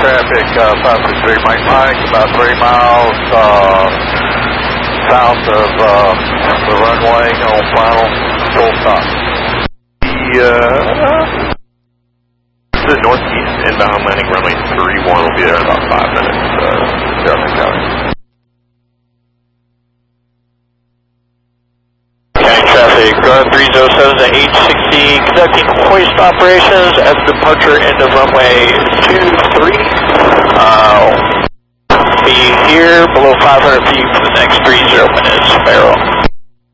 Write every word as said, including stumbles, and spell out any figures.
traffic, uh, five six three Mike Mike, about three miles uh, south of uh, the runway on final, full stop. The, uh, the northeast inbound landing runway three one will be there in about five minutes, uh, Garland County. County traffic, guard three oh seven to eight sixty, conducting hoist operations at the departure end of runway two three. Uh, be here below five hundred feet for the next three zero minutes, Sparrow.